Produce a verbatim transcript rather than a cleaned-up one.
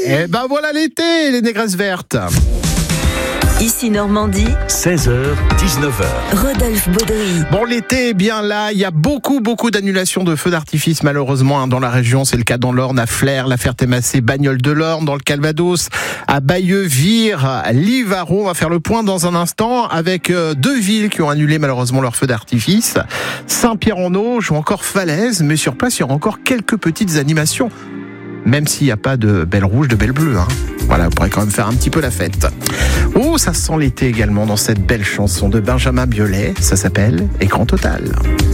Eh ben voilà l'été, les négresses vertes. Ici Normandie, seize heures, dix-neuf heures. Rodolphe Baudry. Bon, l'été est bien là. Il y a beaucoup, beaucoup d'annulations de feux d'artifice, malheureusement, hein, dans la région. C'est le cas dans l'Orne, à Flers, la Ferté-Massé, Bagnoles de l'Orne, dans le Calvados, à Bayeux, Vire, Livarot. On va faire le point dans un instant avec euh, deux villes qui ont annulé malheureusement leurs feux d'artifice. Saint-Pierre-en-Auge ou encore Falaise. Mais sur place, il y aura encore quelques petites animations. Même s'il n'y a pas de belle rouge, de belle bleue. Hein. Voilà, vous pourrez quand même faire un petit peu la fête. Oh, ça sent l'été également dans cette belle chanson de Benjamin Biolay. Ça s'appelle Écran Total.